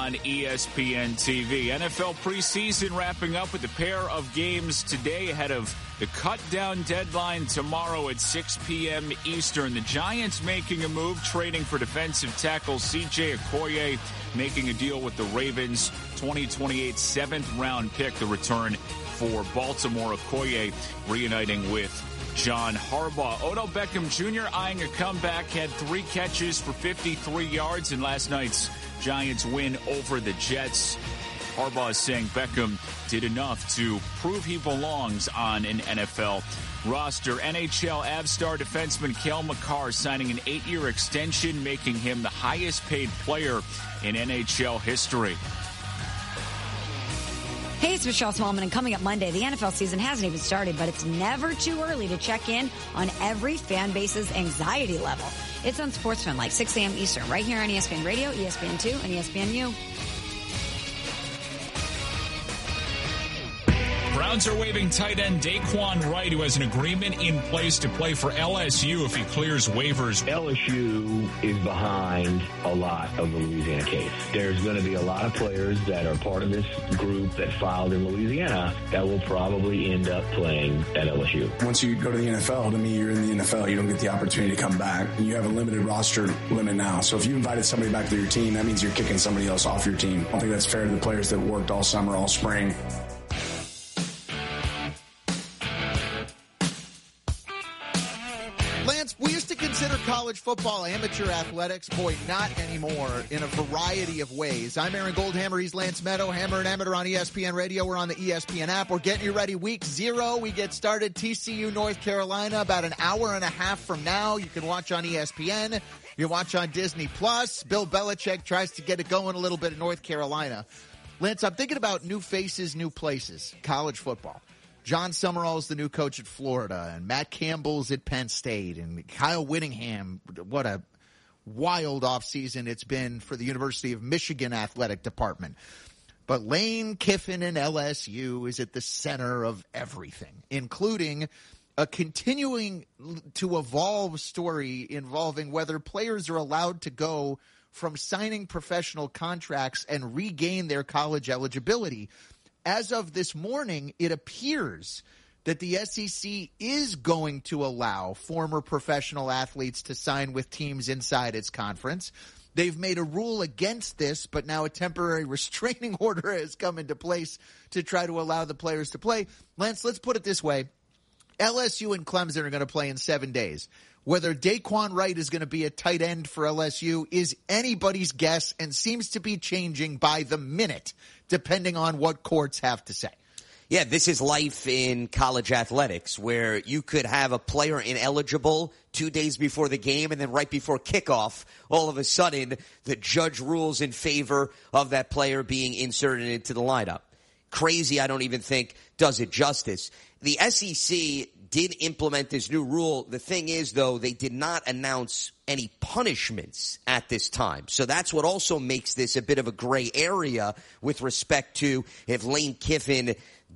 on ESPN TV. NFL preseason wrapping up with a pair of games today ahead of the cut-down deadline tomorrow at 6 p.m. Eastern. The Giants making a move, trading for defensive tackle C.J. Okoye, making a deal with the Ravens. 2028 7th-round pick, the return for Baltimore. Okoye reuniting with John Harbaugh. Odell Beckham Jr. eyeing a comeback, had 3 catches for 53 yards in last night's Giants win over the Jets. Harbaugh saying Beckham did enough to prove he belongs on an NFL roster. NHL Avstar defenseman Cale Makar signing an 8-year extension, making him the highest paid player in NHL history. Hey, it's Michelle Smallman, and coming up Monday, the NFL season hasn't even started, but it's never too early to check in on every fan base's anxiety level. It's on SportsFan, like 6 a.m. Eastern, right here on ESPN Radio, ESPN2, and ESPNU. Browns are waiving tight end Daquan Wright, who has an agreement in place to play for LSU if he clears waivers. LSU is behind a lot of the Louisiana case. There's going to be a lot of players that are part of this group that filed in Louisiana that will probably end up playing at LSU. Once you go to the NFL, to me, you're in the NFL. You don't get the opportunity to come back. And you have a limited roster limit now. So if you invited somebody back to your team, that means you're kicking somebody else off your team. I don't think that's fair to the players that worked all summer, all spring. We used to consider college football amateur athletics. Boy, not anymore, in a variety of ways. I'm Aaron Goldhammer. He's Lance Meadow. Hammer and Emmett are on ESPN Radio. We're on the ESPN app. We're getting you ready. Week 0. We get started TCU, North Carolina, about an hour and a half from now. You can watch on ESPN. You can watch on Disney+. Bill Belichick tries to get it going a little bit in North Carolina. Lance, I'm thinking about new faces, new places, college football. John Summerall's the new coach at Florida, and Matt Campbell's at Penn State, and Kyle Whittingham. What a wild offseason it's been for the University of Michigan athletic department. But Lane Kiffin and LSU is at the center of everything, including a continuing to evolve story involving whether players are allowed to go from signing professional contracts and regain their college eligibility. As of this morning, it appears that the SEC is going to allow former professional athletes to sign with teams inside its conference. They've made a rule against this, but now a temporary restraining order has come into place to try to allow the players to play. Lance, let's put it this way. LSU and Clemson are going to play in 7 days. Whether Daquan Wright is going to be a tight end for LSU is anybody's guess and seems to be changing by the minute, depending on what courts have to say. Yeah, this is life in college athletics, where you could have a player ineligible 2 days before the game, and then right before kickoff, all of a sudden, the judge rules in favor of that player being inserted into the lineup. Crazy, I don't even think does it justice. The SEC did implement this new rule. The thing is, though, they did not announce any punishments at this time. So that's what also makes this a bit of a gray area with respect to if Lane Kiffin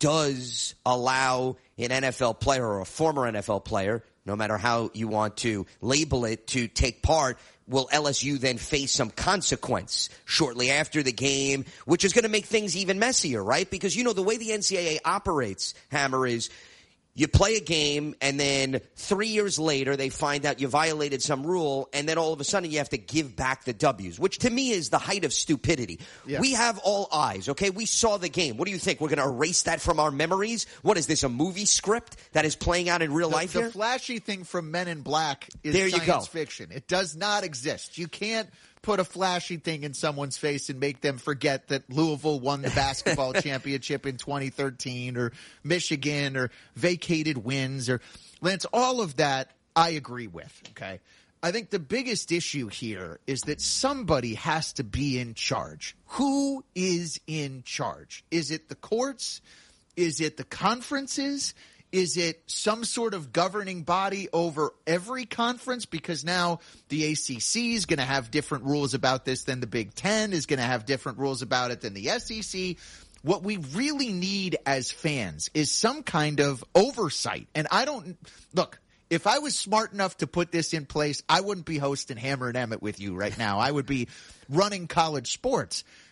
does allow an NFL player or a former NFL player, no matter how you want to label it, to take part. Will LSU then face some consequence shortly after the game, which is going to make things even messier, right? Because, you know, the way the NCAA operates, Hammer, is you play a game, and then 3 years later they find out you violated some rule, and then all of a sudden you have to give back the W's, which to me is the height of stupidity. Yeah. We have all eyes, okay? We saw the game. What do you think? We're going to erase that from our memories? What is this, a movie script that is playing out in real life here? The flashy thing from Men in Black is science fiction. It does not exist. You can't put a flashy thing in someone's face and make them forget that Louisville won the basketball championship in 2013 or Michigan or vacated wins or Lance, all of that I agree with. Okay. I think the biggest issue here is that somebody has to be in charge. Who is in charge? Is it the courts? Is it the conferences? Is it some sort of governing body over every conference? Because now the ACC is going to have different rules about this than the Big Ten, is going to have different rules about it than the SEC. What we really need as fans is some kind of oversight. And look, if I was smart enough to put this in place, I wouldn't be hosting Hammer and Emmett with you right now. I would be running college sports.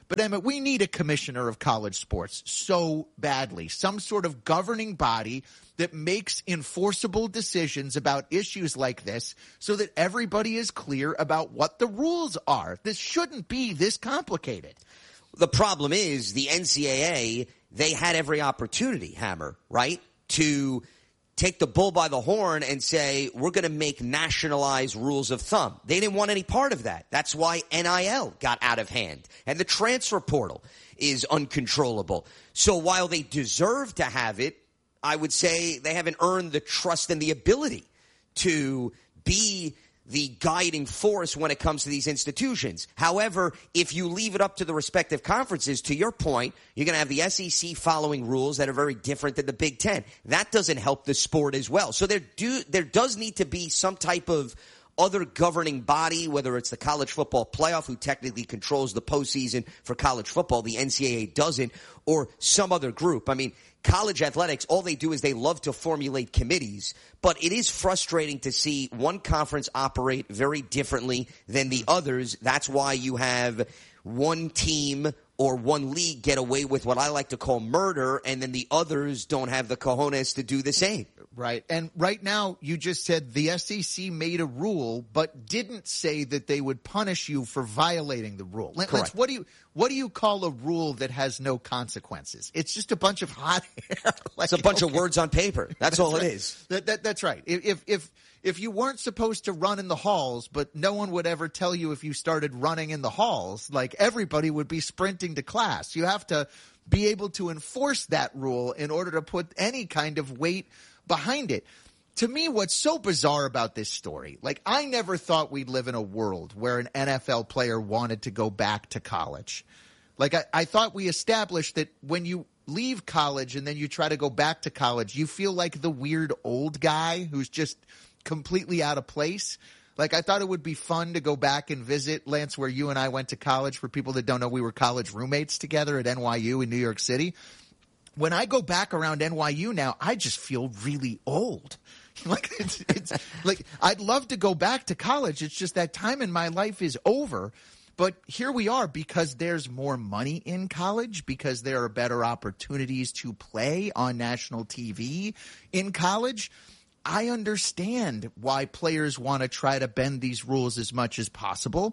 But, Emmett, we need a commissioner of college sports so badly, some sort of governing body that makes enforceable decisions about issues like this so that everybody is clear about what the rules are. This shouldn't be this complicated. The problem is the NCAA, they had every opportunity, Hammer, right, to take the bull by the horn and say, we're going to make nationalized rules of thumb. They didn't want any part of that. That's why NIL got out of hand. And the transfer portal is uncontrollable. So while they deserve to have it, I would say they haven't earned the trust and the ability to be the guiding force when it comes to these institutions. However, if you leave it up to the respective conferences, to your point, you're going to have the SEC following rules that are very different than the Big Ten. That doesn't help the sport as well. So there does need to be some type of other governing body, whether it's the college football playoff, who technically controls the postseason for college football, the NCAA doesn't, or some other group. I mean, college athletics, all they do is they love to formulate committees, but it is frustrating to see one conference operate very differently than the others. That's why you have one team or one league get away with what I like to call murder, and then the others don't have the cojones to do the same. Right. And right now, you just said the SEC made a rule, but didn't say that they would punish you for violating the rule. Correct. What do you call a rule that has no consequences? It's just a bunch of hot air. It's a bunch of words on paper. That's all right. It is. That's right. If you weren't supposed to run in the halls, but no one would ever tell you if you started running in the halls, like everybody would be sprinting to class. You have to be able to enforce that rule in order to put any kind of weight behind it. To me, what's so bizarre about this story, like I never thought we'd live in a world where an NFL player wanted to go back to college. Like I thought we established that when you leave college and then you try to go back to college, you feel like the weird old guy who's just completely out of place. Like I thought it would be fun to go back and visit, Lance, where you and I went to college. For people that don't know, we were college roommates together at NYU in New York City. When I go back around NYU now, I just feel really old. Like it's like I'd love to go back to college. It's just that time in my life is over. But here we are because there's more money in college, because there are better opportunities to play on national TV in college. I understand why players want to try to bend these rules as much as possible.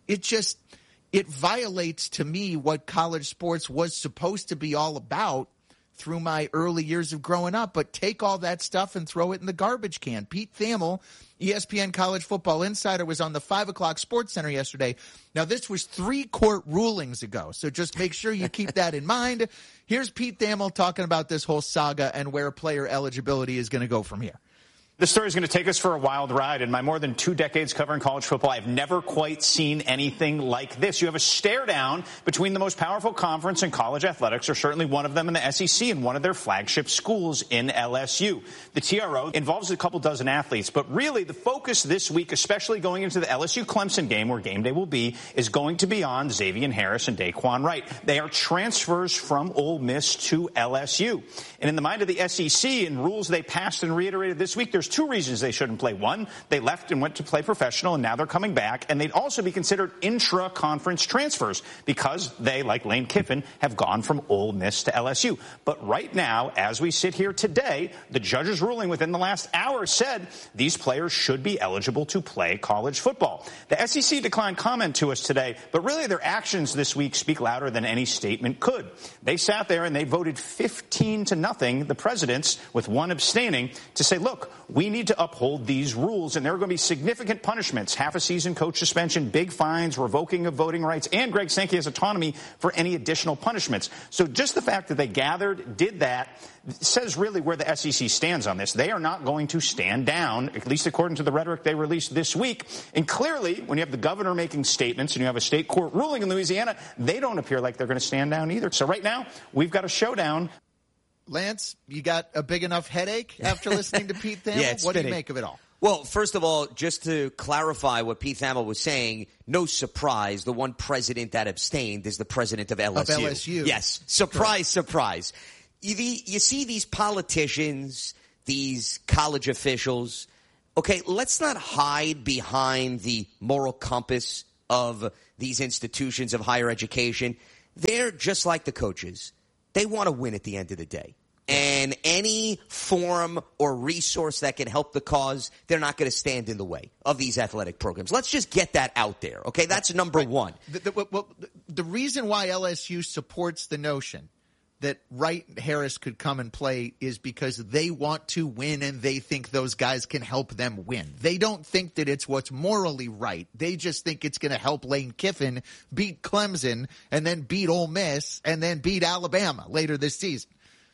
It violates to me what college sports was supposed to be all about through my early years of growing up, but take all that stuff and throw it in the garbage can. Pete Thamel, ESPN College Football Insider, was on the 5 o'clock Sports Center yesterday. Now, this was 3 court rulings ago, so just make sure you keep that in mind. Here's Pete Thamel talking about this whole saga and where player eligibility is going to go from here. This story is going to take us for a wild ride. In my more than 2 decades covering college football, I've never quite seen anything like this. You have a stare down between the most powerful conference in college athletics, or certainly one of them in the SEC, and one of their flagship schools in LSU. The TRO involves a couple dozen athletes, but really the focus this week, especially going into the LSU-Clemson game, where game day will be, is going to be on Xavier Harris and Daquan Wright. They are transfers from Ole Miss to LSU. And in the mind of the SEC and rules they passed and reiterated this week, there's 2 reasons they shouldn't play. One, they left and went to play professional, and now they're coming back. And they'd also be considered intra-conference transfers because they, like Lane Kiffin, have gone from Ole Miss to LSU. But right now, as we sit here today, the judge's ruling within the last hour said these players should be eligible to play college football. The SEC declined comment to us today, but really their actions this week speak louder than any statement could. They sat there and they voted 15-0, the presidents, with one abstaining, to say, look, we need to uphold these rules, and there are going to be significant punishments, half a season coach suspension, big fines, revoking of voting rights, and Greg Sankey has autonomy for any additional punishments. So just the fact that they gathered, did that, says really where the SEC stands on this. They are not going to stand down, at least according to the rhetoric they released this week. And clearly, when you have the governor making statements and you have a state court ruling in Louisiana, they don't appear like they're going to stand down either. So right now, we've got a showdown. Lance, you got a big enough headache after listening to Pete Thamel? Yeah, what do you make of it all? Well, first of all, just to clarify what Pete Thamel was saying, no surprise, the one president that abstained is the president of LSU. Of LSU. Yes. Surprise, surprise. You see these politicians, these college officials. Okay, let's not hide behind the moral compass of these institutions of higher education. they're just like the coaches. They want to win at the end of the day. And any forum or resource that can help the cause, they're not going to stand in the way of these athletic programs. Let's just get that out there, okay? That's number one. The reason why LSU supports the notion that Wright Harris could come and play is because they want to win and they think those guys can help them win. They don't think that it's what's morally right. They just think it's going to help Lane Kiffin beat Clemson and then beat Ole Miss and then beat Alabama later this season.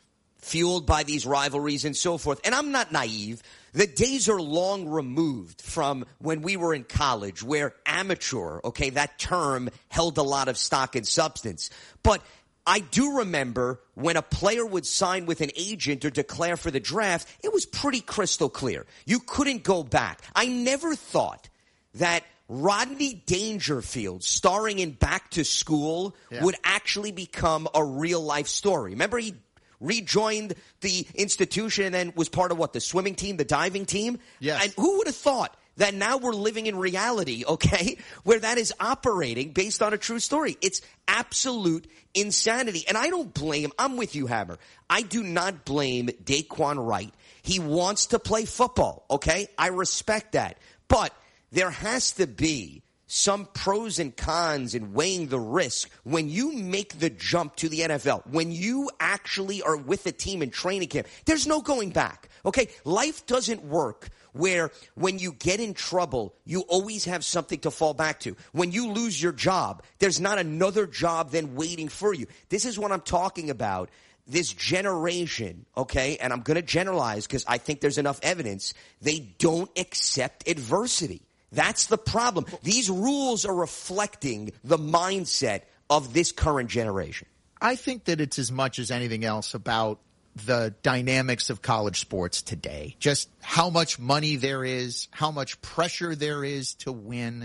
Fueled by these rivalries and so forth. And I'm not naive. The days are long removed from when we were in college where amateur, okay, that term held a lot of stock and substance. But I do remember when a player would sign with an agent or declare for the draft, it was pretty crystal clear. You couldn't go back. I never thought that Rodney Dangerfield starring in Back to School would actually become a real-life story. Remember, he rejoined the institution and then was part of the swimming team, the diving team? Yes. And who would have thought that now we're living in reality, okay, where that is operating based on a true story? It's absolute insanity. And I don't blame, I'm with you, Hammer. I do not blame Daquan Wright. He wants to play football, okay? I respect that. But there has to be some pros and cons in weighing the risk when you make the jump to the NFL. When you actually are with a team in training camp, there's no going back, okay? Life doesn't work where when you get in trouble, you always have something to fall back to. When you lose your job, there's not another job then waiting for you. This is what I'm talking about. This generation, okay, and I'm going to generalize because I think there's enough evidence, they don't accept adversity. That's the problem. These rules are reflecting the mindset of this current generation. I think that it's as much as anything else about the dynamics of college sports today. Just how much money there is, how much pressure there is to win.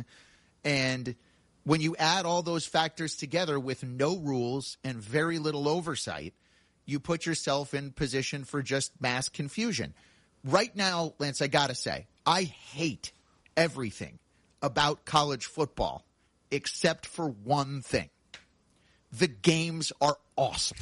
And when you add all those factors together with no rules and very little oversight, you put yourself in position for just mass confusion. Right now, Lance, I got to say, I hate everything about college football except for one thing. The games are awesome.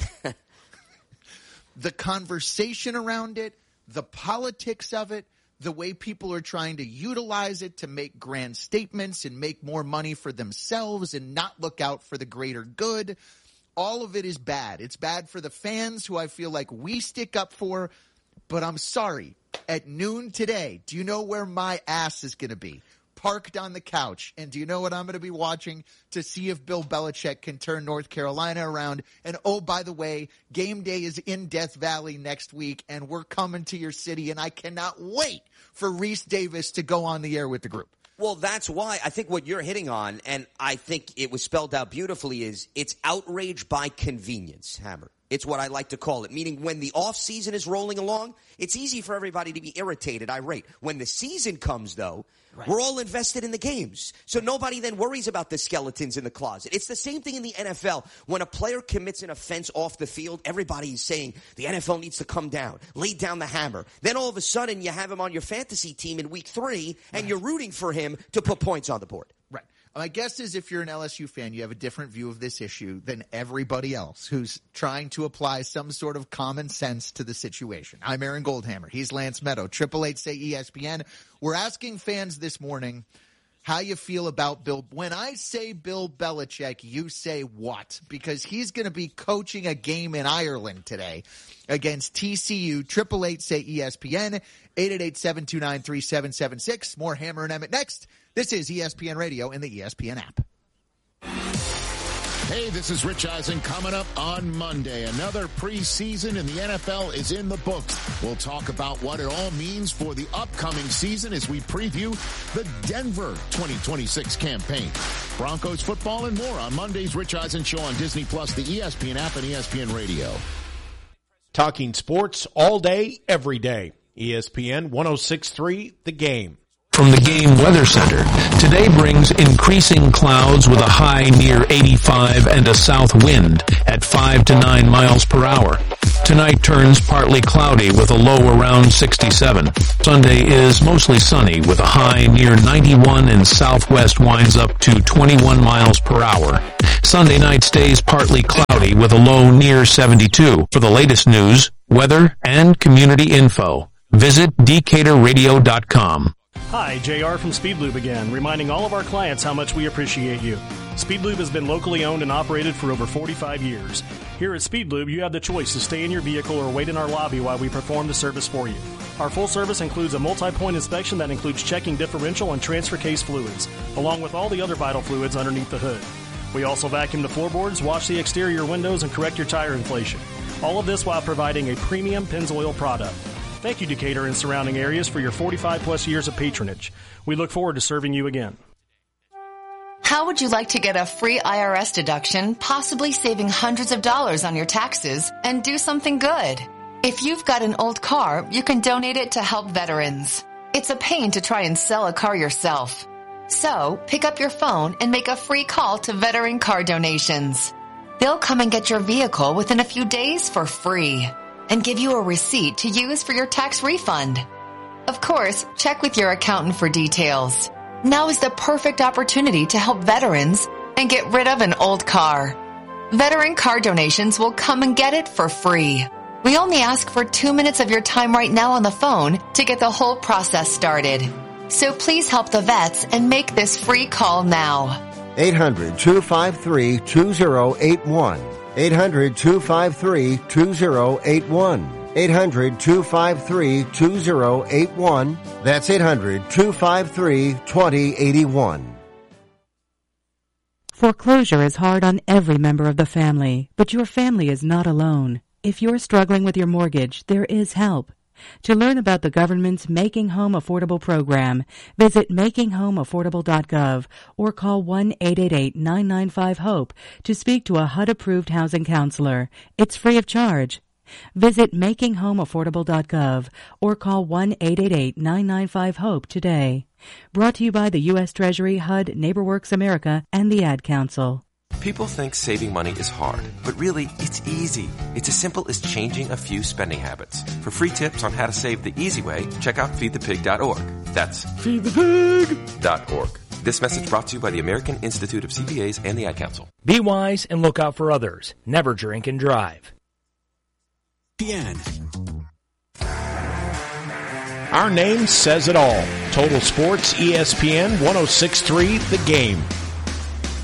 The conversation around it, the politics of it, the way people are trying to utilize it to make grand statements and make more money for themselves and not look out for the greater good. All of it is bad. It's bad for the fans who I feel like we stick up for. But I'm sorry, at noon today, do you know where my ass is going to be? Parked on the couch. And do you know what I'm going to be watching to see if Bill Belichick can turn North Carolina around? And oh, by the way, game day is in Death Valley next week, and we're coming to your city, and I cannot wait for Reese Davis to go on the air with the group. Well, that's why I think what you're hitting on, and I think it was spelled out beautifully, is it's outrage by convenience, Hammer. It's what I like to call it, meaning when the off season is rolling along, it's easy for everybody to be irritated, irate. When the season comes, though, we're all invested in the games. So nobody then worries about the skeletons in the closet. It's the same thing in the NFL. When a player commits an offense off the field, everybody is saying the NFL needs to come down, lay down the hammer. Then all of a sudden you have him on your fantasy team in week 3, and you're rooting for him to put points on the board. Right. My guess is if you're an LSU fan, you have a different view of this issue than everybody else who's trying to apply some sort of common sense to the situation. I'm Aaron Goldhammer. He's Lance Meadow. 888-SAY-ESPN. We're asking fans this morning how you feel about Bill. When I say Bill Belichick, you say what? Because he's going to be coaching a game in Ireland today against TCU. 888-SAY-ESPN. 888-729-3776. More Hammer and Emmett next. This is ESPN Radio and the ESPN app. Hey, this is Rich Eisen coming up on Monday. Another preseason in the NFL is in the books. We'll talk about what it all means for the upcoming season as we preview the Denver 2026 campaign. Broncos football and more on Monday's Rich Eisen Show on Disney+, the ESPN app, and ESPN Radio. Talking sports all day, every day. ESPN 106.3, The Game. From the Game Weather Center, today brings increasing clouds with a high near 85 and a south wind at 5 to 9 miles per hour. Tonight turns partly cloudy with a low around 67. Sunday is mostly sunny with a high near 91 and southwest winds up to 21 miles per hour. Sunday night stays partly cloudy with a low near 72. For the latest news, weather, and community info, visit DecaturRadio.com. Hi, JR from Speedlube again, reminding all of our clients how much we appreciate you. Speedlube has been locally owned and operated for over 45 years. Here at Speedlube, you have the choice to stay in your vehicle or wait in our lobby while we perform the service for you. Our full service includes a multi-point inspection that includes checking differential and transfer case fluids, along with all the other vital fluids underneath the hood. We also vacuum the floorboards, wash the exterior windows, and correct your tire inflation. All of this while providing a premium Pennzoil product. Thank you, Decatur and surrounding areas, for your 45-plus years of patronage. We look forward to serving you again. How would you like to get a free IRS deduction, possibly saving hundreds of dollars on your taxes, and do something good? If you've got an old car, you can donate it to help veterans. It's a pain to try and sell a car yourself. So, pick up your phone and make a free call to Veteran Car Donations. They'll come and get your vehicle within a few days for free and give you a receipt to use for your tax refund. Of course, check with your accountant for details. Now is the perfect opportunity to help veterans and get rid of an old car. Veteran Car Donations will come and get it for free. We only ask for 2 minutes of your time right now on the phone to get the whole process started. So please help the vets and make this free call now. 800-253-2081. 800-253-2081. 800-253-2081. That's 800-253-2081. Foreclosure is hard on every member of the family, but your family is not alone. If you're struggling with your mortgage, there is help. To learn about the government's Making Home Affordable program, visit makinghomeaffordable.gov or call 1-888-995-HOPE to speak to a HUD-approved housing counselor. It's free of charge. Visit makinghomeaffordable.gov or call 1-888-995-HOPE today. Brought to you by the U.S. Treasury, HUD, NeighborWorks America, and the Ad Council. People think saving money is hard, but really, it's easy. It's as simple as changing a few spending habits. For free tips on how to save the easy way, check out feedthepig.org. That's feedthepig.org. This message brought to you by the American Institute of CPAs and the Ad Council. Be wise and look out for others. Never drink and drive. Our name says it all. Total Sports, ESPN 106.3, The Game.